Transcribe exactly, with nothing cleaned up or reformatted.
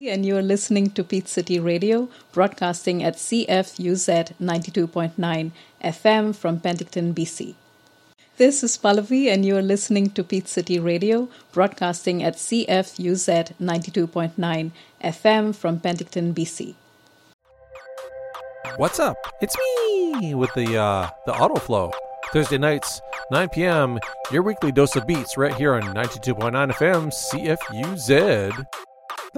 And you're listening to Peach City Radio, broadcasting at C F U Z ninety-two point nine F M from Penticton, B C. This is Pallavi, and you're listening to Peach City Radio, broadcasting at C F U Z ninety-two point nine F M from Penticton, B C. What's up? It's me with the uh, the Autoflow. Thursday nights, nine p.m., your weekly dose of beats right here on ninety-two point nine F M, C F U Z.